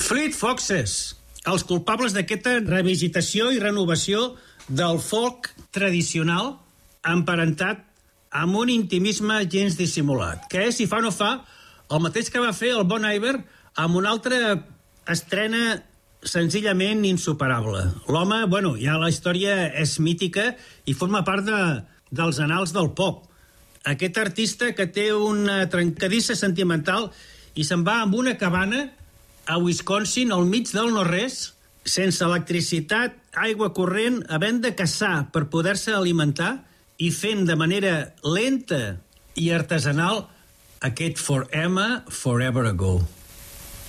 Fleet Foxes, els culpables d'aquesta revisitació i renovació del folk tradicional emparentat amb un intimisme gens dissimulat, que és, si fa o no fa, el mateix que va fer el Bon Iver amb una altra estrena senzillament insuperable. L'home, ja la història és mítica i forma part dels annals del pop. Aquest artista que té una trencadissa sentimental i se'n va amb una cabana a Wisconsin, al mig del no-res, sense electricitat, aigua corrent, havent de caçar per poder-se alimentar i fent de manera lenta i artesanal aquest For Emma Forever Ago.